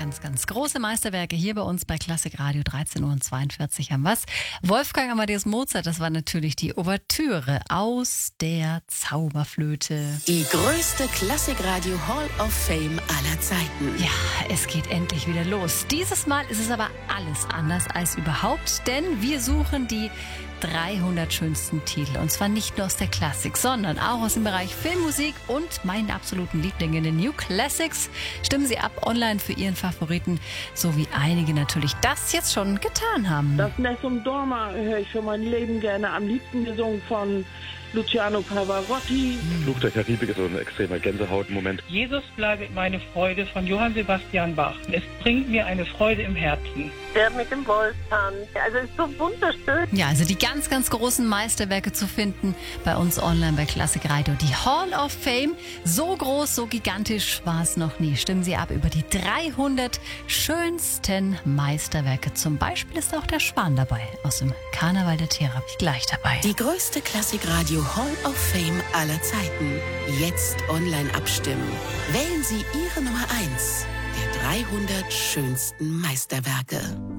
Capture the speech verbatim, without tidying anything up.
ganz, ganz große Meisterwerke hier bei uns bei Klassik Radio. dreizehn Uhr zweiundvierzig haben wir's. Wolfgang Amadeus Mozart, das war natürlich die Ouvertüre aus der Zauberflöte. Die größte Klassik-Radio Hall of Fame aller Zeiten. Ja, es geht endlich wieder los. Dieses Mal ist es aber alles anders als überhaupt, denn wir suchen die dreihundert schönsten Titel. Und zwar nicht nur aus der Klassik, sondern auch aus dem Bereich Filmmusik und meinen absoluten Lieblingen, den New Classics. Stimmen Sie ab online für Ihren Favoriten, so wie einige natürlich das jetzt schon getan haben. Das Nessun Dorma höre ich für mein Leben gerne. Am liebsten gesungen von Luciano Pavarotti. Fluch der Karibik ist so ein extremer Gänsehautmoment. Jesus bleibe meine Freude von Johann Sebastian Bach. Es bringt mir eine Freude im Herzen. Der mit dem Wolftanz. Also es ist so wunderschön. Ja, also die ganz, ganz großen Meisterwerke zu finden bei uns online bei Klassik Radio. Die Hall of Fame, so groß, so gigantisch war es noch nie. Stimmen Sie ab über die dreihundert schönsten Meisterwerke. Zum Beispiel ist auch der Schwan dabei. Aus dem Karneval der Tiere habe ich gleich dabei. Die größte Klassik-Radio Hall of Fame aller Zeiten. Jetzt online abstimmen. Wählen Sie Ihre Nummer eins der dreihundert schönsten Meisterwerke.